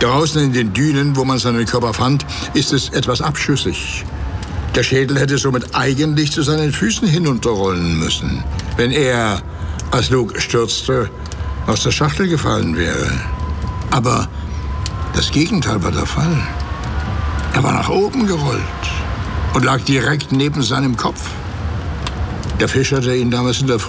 Draußen in den Dünen, wo man seinen Körper fand, ist es etwas abschüssig. Der Schädel hätte somit eigentlich zu seinen Füßen hinunterrollen müssen, wenn er, als Luke stürzte, aus der Schachtel gefallen wäre. Aber das Gegenteil war der Fall. Er war nach oben gerollt und lag direkt neben seinem Kopf. Der Fischer, der ihn damals in der